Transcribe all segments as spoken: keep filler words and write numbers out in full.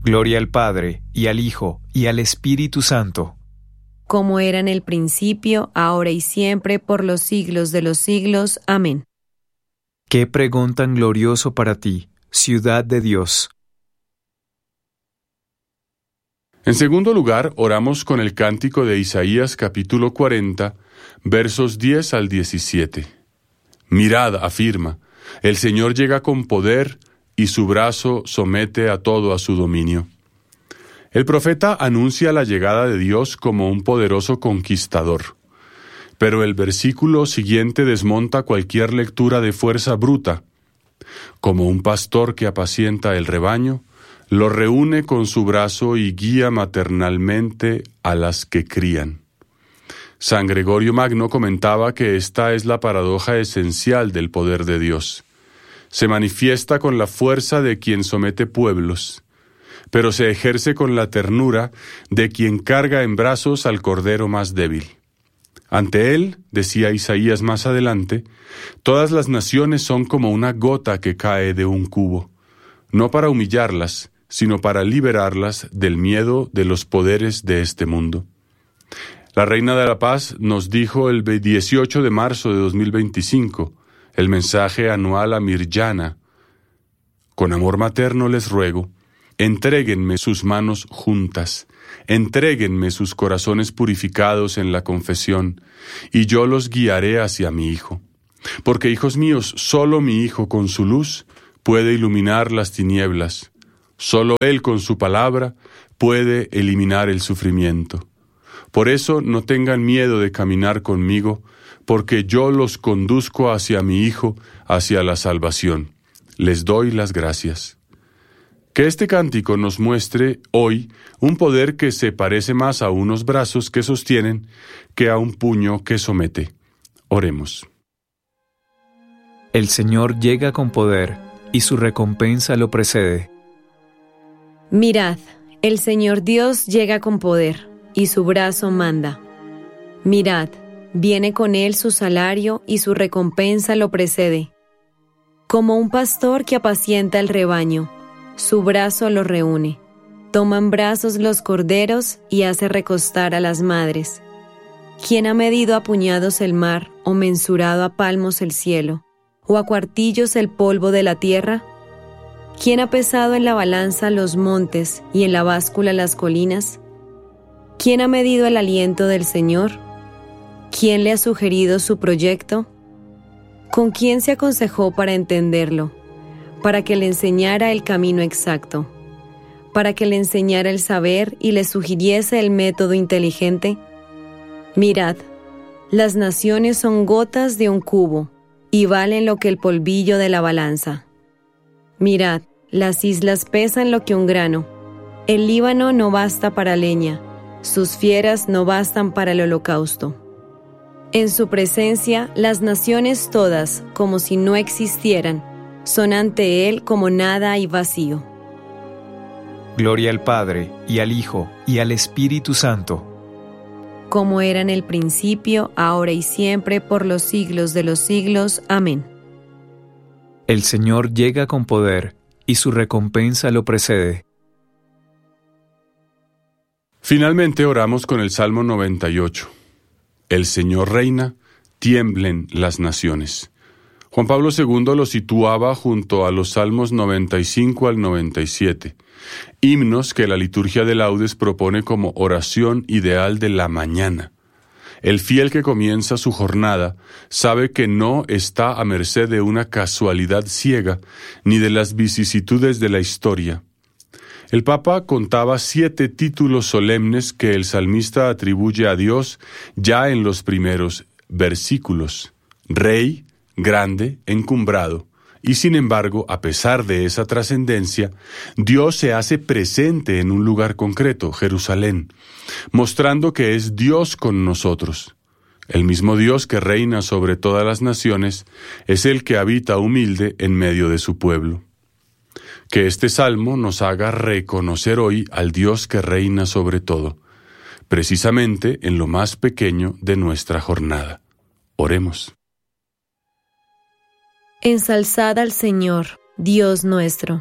Gloria al Padre, y al Hijo, y al Espíritu Santo. Como era en el principio, ahora y siempre, por los siglos de los siglos. Amén. Qué pregón tan glorioso para ti, ciudad de Dios. En segundo lugar, oramos con el cántico de Isaías capítulo cuarenta, versos diez al diecisiete. Mirad, afirma, el Señor llega con poder y su brazo somete a todo a su dominio. El profeta anuncia la llegada de Dios como un poderoso conquistador, pero el versículo siguiente desmonta cualquier lectura de fuerza bruta. Como un pastor que apacienta el rebaño, lo reúne con su brazo y guía maternalmente a las que crían. San Gregorio Magno comentaba que esta es la paradoja esencial del poder de Dios. Se manifiesta con la fuerza de quien somete pueblos, pero se ejerce con la ternura de quien carga en brazos al cordero más débil. Ante él, decía Isaías más adelante, todas las naciones son como una gota que cae de un cubo, no para humillarlas, sino para liberarlas del miedo de los poderes de este mundo. La Reina de la Paz nos dijo el dieciocho de marzo de dos mil veinticinco, el mensaje anual a Mirjana: con amor materno les ruego, entréguenme sus manos juntas, entréguenme sus corazones purificados en la confesión, y yo los guiaré hacia mi Hijo. Porque, hijos míos, solo mi Hijo con su luz puede iluminar las tinieblas. Solo Él con su palabra puede eliminar el sufrimiento. Por eso no tengan miedo de caminar conmigo, porque yo los conduzco hacia mi Hijo, hacia la salvación. Les doy las gracias. Que este cántico nos muestre hoy un poder que se parece más a unos brazos que sostienen que a un puño que somete. Oremos. El Señor llega con poder, y su recompensa lo precede. Mirad, el Señor Dios llega con poder, y su brazo manda. Mirad, viene con él su salario, y su recompensa lo precede. Como un pastor que apacienta el rebaño, su brazo lo reúne. Toma en brazos los corderos y hace recostar a las madres. ¿Quién ha medido a puñados el mar, o mensurado a palmos el cielo, o a cuartillos el polvo de la tierra? ¿Quién ha pesado en la balanza los montes y en la báscula las colinas? ¿Quién ha medido el aliento del Señor? ¿Quién le ha sugerido su proyecto? ¿Con quién se aconsejó para entenderlo? Para que le enseñara el camino exacto, para que le enseñara el saber y le sugiriese el método inteligente. Mirad, las naciones son gotas de un cubo, y valen lo que el polvillo de la balanza. Mirad, las islas pesan lo que un grano. El Líbano no basta para leña, sus fieras no bastan para el holocausto. En su presencia, las naciones todas, como si no existieran, son ante él como nada y vacío. Gloria al Padre, y al Hijo, y al Espíritu Santo. Como era en el principio, ahora y siempre, por los siglos de los siglos. Amén. El Señor llega con poder, y su recompensa lo precede. Finalmente oramos con el Salmo noventa y ocho. El Señor reina, tiemblen las naciones. Juan Pablo segundo lo situaba junto a los Salmos noventa y cinco al noventa y siete, himnos que la liturgia de laudes propone como oración ideal de la mañana. El fiel que comienza su jornada sabe que no está a merced de una casualidad ciega ni de las vicisitudes de la historia. El Papa contaba siete títulos solemnes que el salmista atribuye a Dios ya en los primeros versículos: Rey, grande, encumbrado. Y sin embargo, a pesar de esa trascendencia, Dios se hace presente en un lugar concreto, Jerusalén, mostrando que es Dios con nosotros. El mismo Dios que reina sobre todas las naciones es el que habita humilde en medio de su pueblo. Que este salmo nos haga reconocer hoy al Dios que reina sobre todo, precisamente en lo más pequeño de nuestra jornada. Oremos. Ensalzad al Señor, Dios nuestro.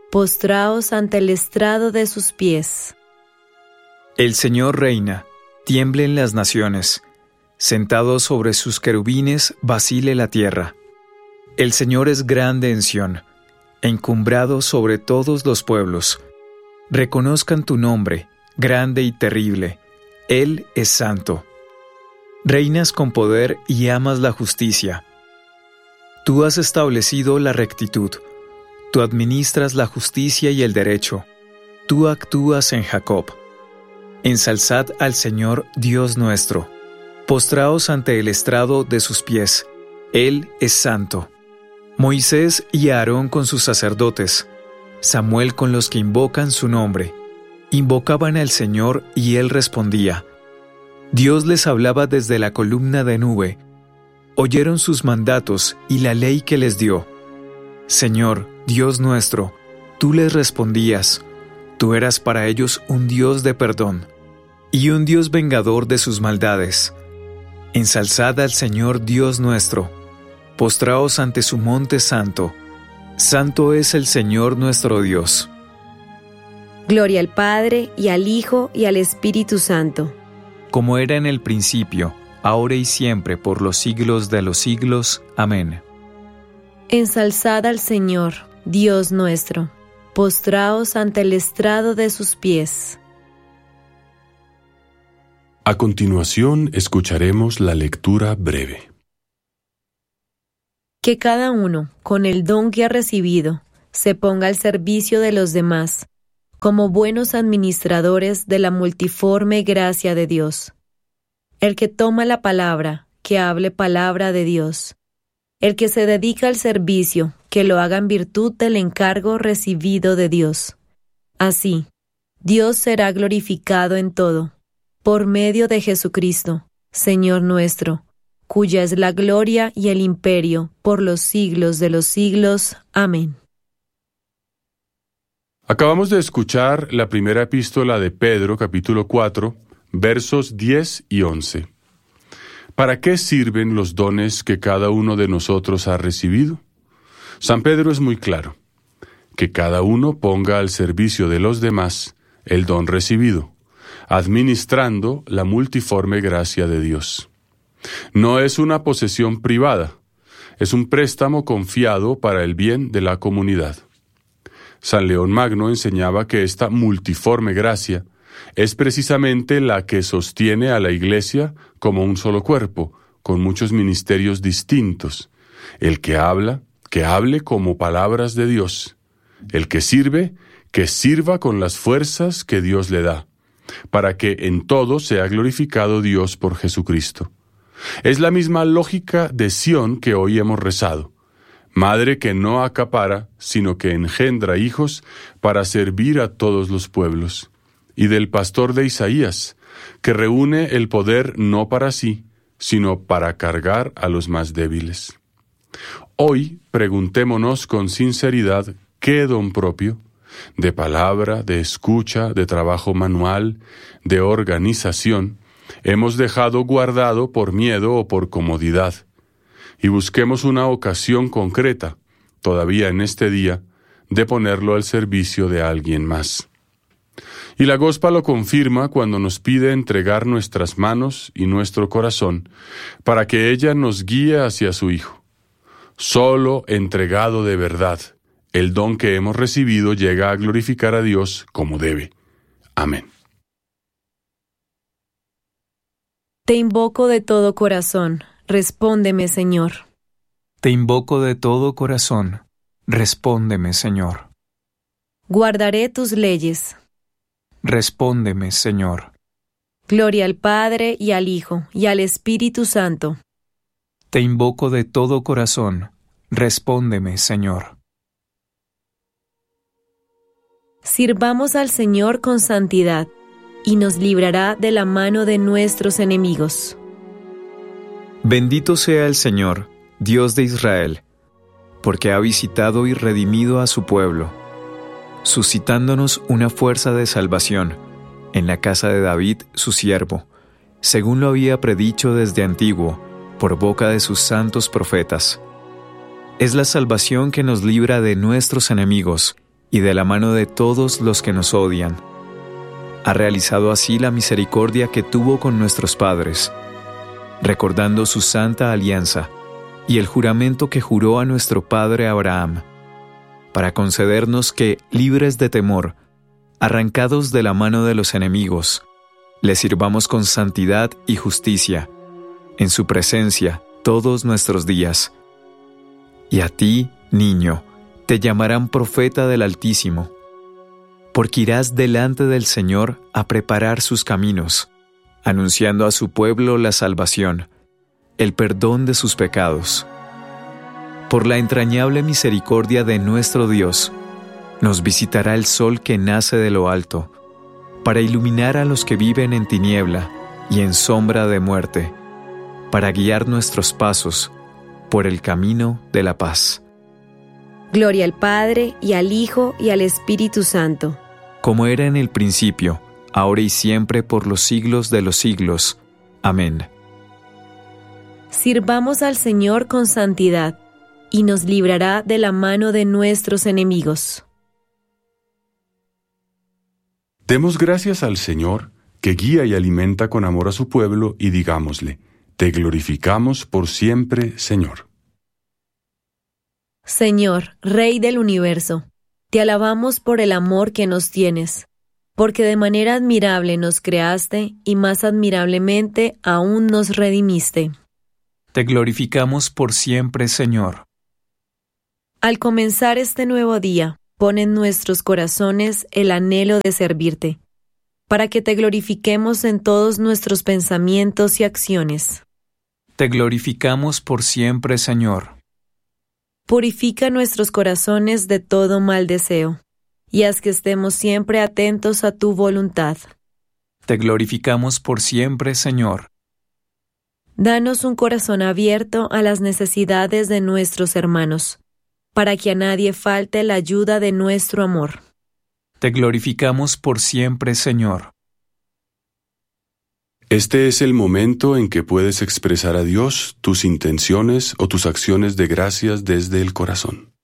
postraos ante el estrado de sus pies. El Señor reina, tiemblen las naciones. Sentado sobre sus querubines, vacile la tierra. El Señor es grande en Sión, encumbrado sobre todos los pueblos. Reconozcan tu nombre, grande y terrible. Él es santo. Reinas con poder y amas la justicia. Tú has establecido la rectitud. Tú administras la justicia y el derecho. Tú actúas en Jacob. Ensalzad al Señor Dios nuestro. Postraos ante el estrado de sus pies. Él es santo. Moisés y Aarón con sus sacerdotes. Samuel con los que invocan su nombre. Invocaban al Señor y Él respondía. Dios les hablaba desde la columna de nube. Oyeron sus mandatos y la ley que les dio. Señor, Dios nuestro, tú les respondías. Tú eras para ellos un Dios de perdón y un Dios vengador de sus maldades. Ensalzad al Señor Dios nuestro. Postraos ante su monte santo. Santo es el Señor nuestro Dios. Gloria al Padre, y al Hijo, y al Espíritu Santo. Como era en el principio, ahora y siempre, por los siglos de los siglos. Amén. Ensalzad al Señor, Dios nuestro. Postraos ante el estrado de sus pies. A continuación, escucharemos la lectura breve. Que cada uno, con el don que ha recibido, se ponga al servicio de los demás, como buenos administradores de la multiforme gracia de Dios. El que toma la palabra, que hable palabra de Dios. El que se dedica al servicio, que lo haga en virtud del encargo recibido de Dios. Así, Dios será glorificado en todo, por medio de Jesucristo, Señor nuestro, cuya es la gloria y el imperio por los siglos de los siglos. Amén. Acabamos de escuchar la primera epístola de Pedro, capítulo cuatro, versos diez y once. ¿Para qué sirven los dones que cada uno de nosotros ha recibido? San Pedro es muy claro, que cada uno ponga al servicio de los demás el don recibido, administrando la multiforme gracia de Dios. No es una posesión privada, es un préstamo confiado para el bien de la comunidad. San León Magno enseñaba que esta multiforme gracia es precisamente la que sostiene a la Iglesia como un solo cuerpo, con muchos ministerios distintos. El que habla, que hable como palabras de Dios. El que sirve, que sirva con las fuerzas que Dios le da, para que en todo sea glorificado Dios por Jesucristo. Es la misma lógica de Sión que hoy hemos rezado. Madre que no acapara, sino que engendra hijos para servir a todos los pueblos. Y del pastor de Isaías, que reúne el poder no para sí, sino para cargar a los más débiles. Hoy preguntémonos con sinceridad qué don propio, de palabra, de escucha, de trabajo manual, de organización, hemos dejado guardado por miedo o por comodidad, y busquemos una ocasión concreta, todavía en este día, de ponerlo al servicio de alguien más. Y la Gospa lo confirma cuando nos pide entregar nuestras manos y nuestro corazón para que ella nos guíe hacia su Hijo. Solo entregado de verdad, el don que hemos recibido llega a glorificar a Dios como debe. Amén. Te invoco de todo corazón, respóndeme, Señor. Te invoco de todo corazón, respóndeme, Señor. Guardaré tus leyes. Respóndeme, Señor. Gloria al Padre, y al Hijo, y al Espíritu Santo. Te invoco de todo corazón, respóndeme, Señor. Sirvamos al Señor con santidad, y nos librará de la mano de nuestros enemigos. Bendito sea el Señor, Dios de Israel, porque ha visitado y redimido a su pueblo, suscitándonos una fuerza de salvación en la casa de David, su siervo, según lo había predicho desde antiguo, por boca de sus santos profetas. Es la salvación que nos libra de nuestros enemigos y de la mano de todos los que nos odian. Ha realizado así la misericordia que tuvo con nuestros padres, recordando su santa alianza y el juramento que juró a nuestro padre Abraham, para concedernos que, libres de temor, arrancados de la mano de los enemigos, le sirvamos con santidad y justicia, en su presencia todos nuestros días. Y a ti, niño, te llamarán profeta del Altísimo, porque irás delante del Señor a preparar sus caminos, anunciando a su pueblo la salvación, el perdón de sus pecados. Por la entrañable misericordia de nuestro Dios, nos visitará el sol que nace de lo alto, para iluminar a los que viven en tiniebla y en sombra de muerte, para guiar nuestros pasos por el camino de la paz. Gloria al Padre, y al Hijo, y al Espíritu Santo. Como era en el principio, ahora y siempre, por los siglos de los siglos. Amén. Sirvamos al Señor con santidad, y nos librará de la mano de nuestros enemigos. Demos gracias al Señor, que guía y alimenta con amor a su pueblo, y digámosle: te glorificamos por siempre, Señor. Señor, Rey del universo, te alabamos por el amor que nos tienes, porque de manera admirable nos creaste y más admirablemente aún nos redimiste. Te glorificamos por siempre, Señor. Al comenzar este nuevo día, pon en nuestros corazones el anhelo de servirte, para que te glorifiquemos en todos nuestros pensamientos y acciones. Te glorificamos por siempre, Señor. Purifica nuestros corazones de todo mal deseo, y haz que estemos siempre atentos a tu voluntad. Te glorificamos por siempre, Señor. Danos un corazón abierto a las necesidades de nuestros hermanos, para que a nadie falte la ayuda de nuestro amor. Te glorificamos por siempre, Señor. Este es el momento en que puedes expresar a Dios tus intenciones o tus acciones de gracias desde el corazón.